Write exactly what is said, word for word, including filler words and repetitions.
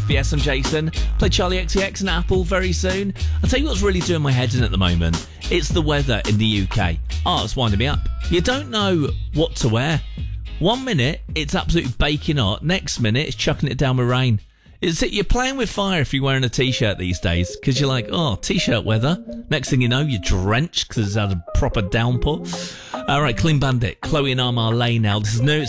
B S and Jason. Play Charlie X C X and Apple very soon. I'll tell you what's really doing my head in at the moment. It's the weather in the U K. Oh, it's winding me up. You don't know what to wear. One minute, it's absolutely baking hot. Next minute, it's chucking it down with rain. It's, you're playing with fire if you're wearing a T-shirt these days, because you're like, oh, T-shirt weather. Next thing you know, you're drenched because it's had a proper downpour. All right, Clean Bandit, Chloe and Armar Lane now. This is new.